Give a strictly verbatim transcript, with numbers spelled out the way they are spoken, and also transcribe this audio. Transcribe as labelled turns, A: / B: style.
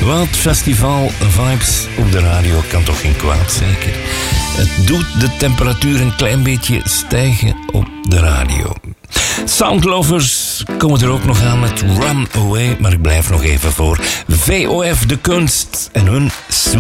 A: Wat festival-vibes op de radio kan toch geen kwaad, zeker? Het doet de temperatuur een klein beetje stijgen op de radio. Soundlovers komen er ook nog aan met Run Away, maar ik blijf nog even voor V O F De Kunst en hun